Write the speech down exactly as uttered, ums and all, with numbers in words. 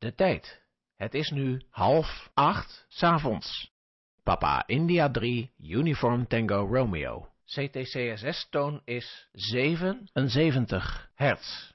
De tijd. Het is nu half acht 's avonds. Papa India drie, Uniform Tango Romeo. C T C S S-toon is zevenenzeventig hertz.